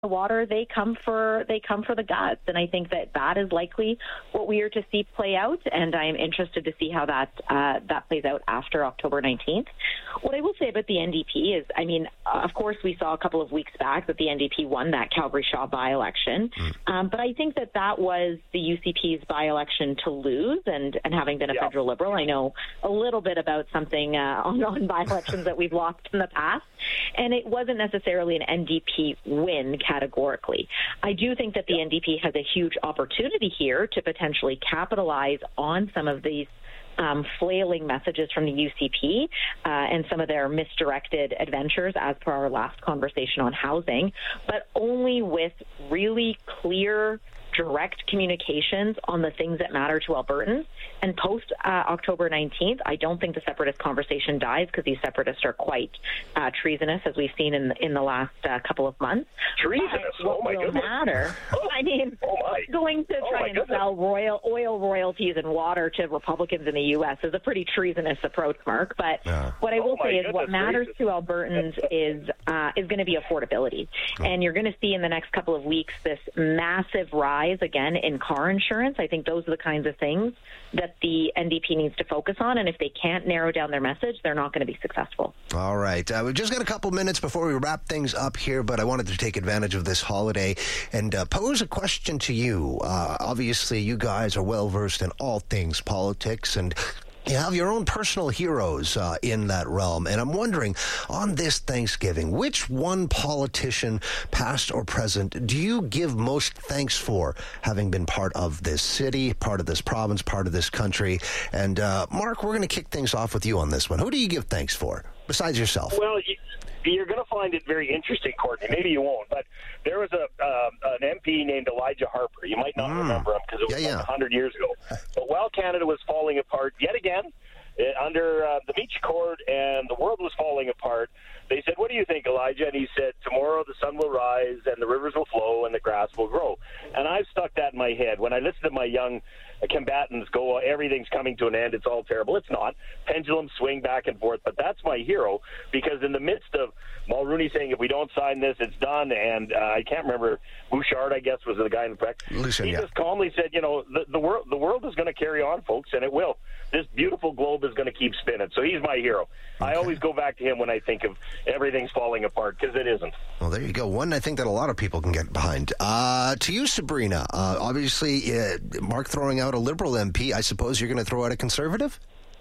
the water, they come for the guts, and I think that is likely what we are to see play out, and I am interested to see how that plays out after October 19th. What I will say about the NDP is, I mean, of course, we saw a couple of weeks back that the NDP won that Calgary Shaw by-election, but I think that was the UCP's by-election to lose, and having been a federal Liberal, I know a little bit about something on by-elections that we've lost in the past, and it wasn't necessarily an NDP win categorically. I do think that the NDP has a huge opportunity here to potentially capitalize on some of these flailing messages from the UCP and some of their misdirected adventures, as per our last conversation on housing, but only with really clear, direct communications on the things that matter to Albertans. And post October 19th, I don't think the separatist conversation dies, because these separatists are quite treasonous, as we've seen in the last couple of months. Treasonous? What will matter? I mean, going to try and sell oil royalties and water to Republicans in the U.S. is a pretty treasonous approach, Mark. But what I will say is what matters to Albertans is going to be affordability. And you're going to see in the next couple of weeks this massive rise again in car insurance. I think those are the kinds of things that the NDP needs to focus on, and if they can't narrow down their message, they're not going to be successful. All right. We've just got a couple minutes before we wrap things up here, but I wanted to take advantage of this holiday and pose a question to you. Obviously, you guys are well-versed in all things politics, and you have your own personal heroes in that realm. And I'm wondering, on this Thanksgiving, which one politician, past or present, do you give most thanks for having been part of this city, part of this province, part of this country? And Mark, we're going to kick things off with you on this one. Who do you give thanks for, besides yourself? Well, you're going to find it very interesting, Courtney. Maybe you won't, but there was an MP named Elijah Harper. You might not remember him because it was 100 years ago. But while Canada was falling apart yet again under the Beach Accord and the world was falling apart, they said, "What do you think, Elijah?" And he said, "Tomorrow the sun will rise and the rivers will flow and the grass will grow." And I've stuck that in my head. When I listen to my young combatants go, everything's coming to an end, it's all terrible. It's not. Pendulums swing back and forth, but that's my hero, because in the midst of Mulroney saying, if we don't sign this, it's done, and I can't remember, Bouchard, I guess, was the guy in the back. He just calmly said, the world is going to carry on, folks, and it will. This beautiful globe is going to keep spinning. So he's my hero. Okay. I always go back to him when I think of everything's falling apart, because it isn't. Well, there you go. One I think that a lot of people can get behind. To you, Sabrina, obviously, Mark throwing out a Liberal MP, I suppose you're going to throw out a Conservative?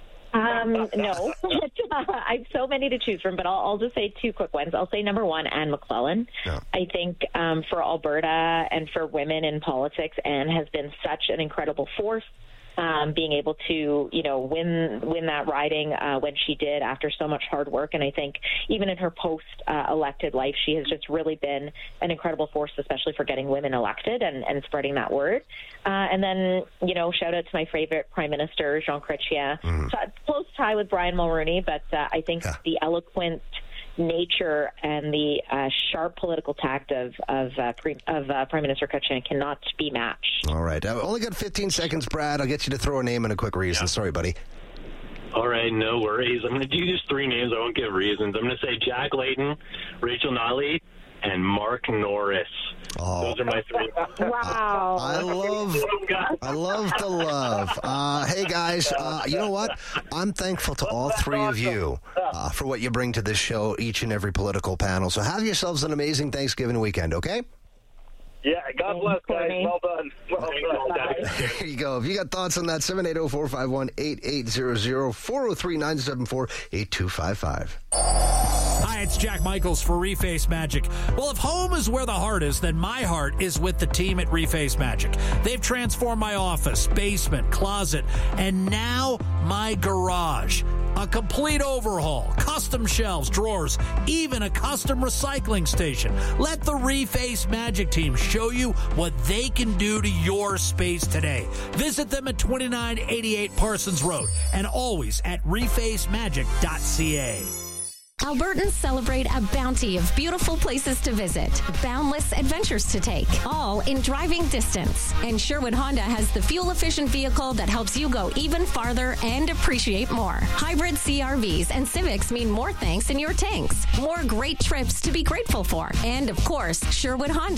No. I have so many to choose from, but I'll just say two quick ones. I'll say number one, Anne McClellan. Yeah. I think for Alberta and for women in politics, Anne has been such an incredible force. Being able to, win that riding when she did after so much hard work. And I think even in her post-elected life, she has just really been an incredible force, especially for getting women elected and spreading that word. And then, shout out to my favorite Prime Minister, Jean Chrétien. Close tie with Brian Mulroney, but I think the eloquent nature and the sharp political tact of Prime Minister Chrétien cannot be matched. All right. I've only got 15 seconds, Brad. I'll get you to throw a name and a quick reason. Sorry, buddy. All right, no worries. I'm going to do just three names. I won't give reasons. I'm going to say Jack Layton, Rachel Notley, and Mark Norris. Oh. Those are my three. Wow. I love the love. Hey, guys, you know what? I'm thankful to all three of you for what you bring to this show, each and every political panel. So have yourselves an amazing Thanksgiving weekend, okay? Yeah, God bless, guys. Well done. There you go. If you got thoughts on that, 780-451-8800, 403-974-8255. Hi, it's Jack Michaels for Reface Magic. Well, if home is where the heart is, then my heart is with the team at Reface Magic. They've transformed my office, basement, closet, and now my garage. A complete overhaul, custom shelves, drawers, even a custom recycling station. Let the Reface Magic team show you what they can do to your space today. Visit them at 2988 Parsons Road and always at refacemagic.ca. Albertans celebrate a bounty of beautiful places to visit, boundless adventures to take, all in driving distance. And Sherwood Honda has the fuel-efficient vehicle that helps you go even farther and appreciate more. Hybrid CRVs and Civics mean more thanks in your tanks, more great trips to be grateful for, and of course, Sherwood Honda